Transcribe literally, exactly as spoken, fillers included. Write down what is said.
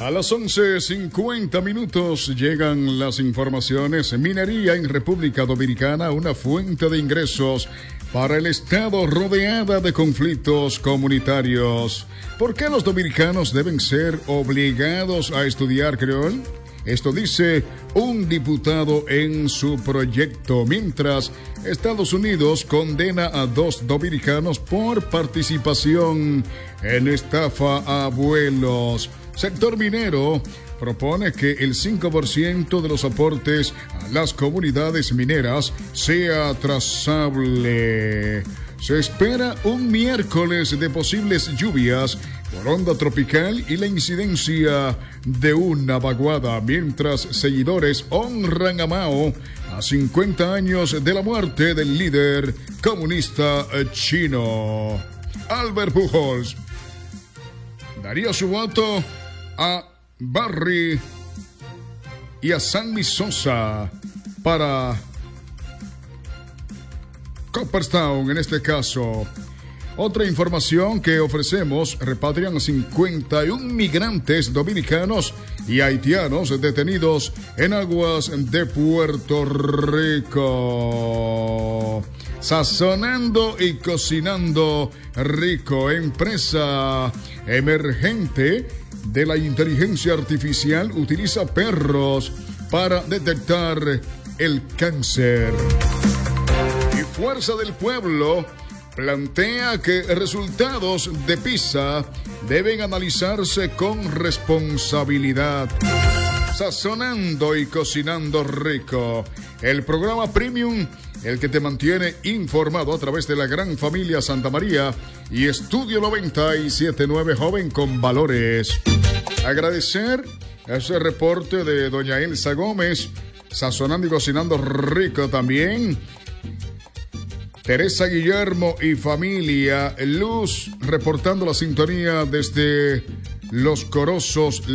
A las once cincuenta minutos llegan las informaciones. Minería en República Dominicana, una fuente de ingresos para el Estado rodeada de conflictos comunitarios. ¿Por qué los dominicanos deben ser obligados a estudiar creol? Esto dice un diputado en su proyecto, mientras Estados Unidos condena a dos dominicanos por participación en estafa a vuelos. Sector minero propone que el cinco por ciento de los aportes a las comunidades mineras sea trazable. Se espera un miércoles de posibles lluvias por onda tropical y la incidencia de una vaguada, mientras seguidores honran a Mao a cincuenta años de la muerte del líder comunista chino. Albert Pujols daría su voto a Barry y a Sammy Sosa para Cooperstown, en este caso. Otra información que ofrecemos: repatrian cincuenta y un migrantes dominicanos y haitianos detenidos en aguas de Puerto Rico. Sazonando y cocinando rico, empresa emergente de la inteligencia artificial, utiliza perros para detectar el cáncer. Y Fuerza del Pueblo plantea que resultados de PISA deben analizarse con responsabilidad. Sazonando y cocinando rico, el programa Premium, el que te mantiene informado a través de la gran familia Santa María y Estudio noventa y siete punto nueve Joven con Valores. Agradecer ese reporte de doña Elsa Gómez, sazonando y cocinando rico también. Teresa Guillermo y familia, Luz reportando la sintonía desde Los Corozos,